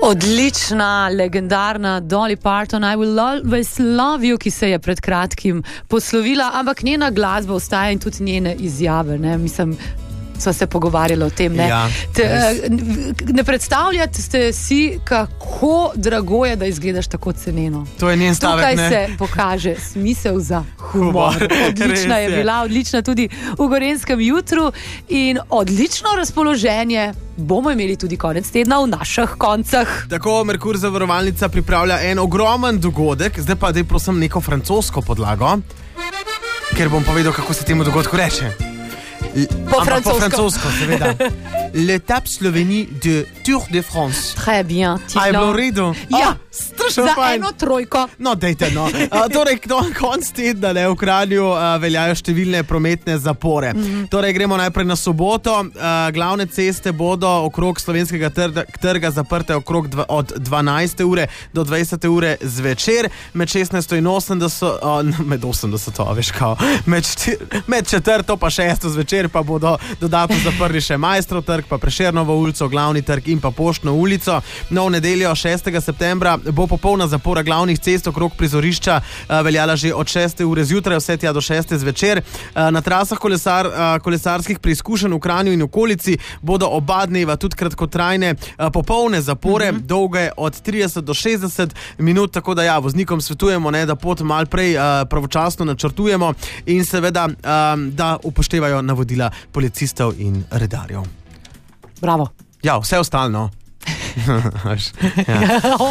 Odlična, legendarna Dolly Parton, I Will Always Love You, ki se je pred kratkim poslovila, ampak njena glasba ostaja in tudi njene izjave, ne, mislim, sva se pogovarjali o tem, ne. Ja, ne predstavljate si, kako drago je, da izgledaš tako ceneno. To je njen stavek, tukaj ne? se pokaže smisel za humor. Odlična je bila, odlična tudi v Gorenjskem jutru in odlično razpoloženje bomo imeli tudi konec tedna v naših koncah. Tako, Merkur zavarovalnica pripravlja en ogromen dogodek, zdaj pa daj prosim neko francosko podlago, ker bom povedal, kako se temu dogodku reče. Po francosko, seveda. L'étape Slovenije de Tour de France. Très bien. A je bilo v redu? Ja, strašno za fajn. eno trojko. No, dejte, no. Torej, konc tedna, ne, v Kranju veljajo številne prometne zapore. Torej, gremo najprej na soboto. Glavne ceste bodo okrog Slovenskega trga zaprte okrog od 12. ure do 20. ure zvečer. Med 16. in 80. Med 80. Veš kao. Med 4. pa 6. zvečer pa bodo dodatno zaprli še Maistrov trg, pa Prešernovo ulico, Glavni trg in pa Poštno ulico. No, v nedeljo 6. septembra bo popolna zapora glavnih cest okrog prizorišča veljala že od 6. ure zjutraj, vse tja do 6. zvečer. Na trasah kolesarskih preizkušenj v Kranju in okolici bodo oba dneva tudi kratkotrajne popolne zapore, dolge od 30 do 60 minut, tako da ja, voznikom svetujemo, ne, da pot malo prej pravočasno načrtujemo in seveda, da upoštevajo navodila policistov in redarjev. Bravo. Ja, vse ostalo. Ja.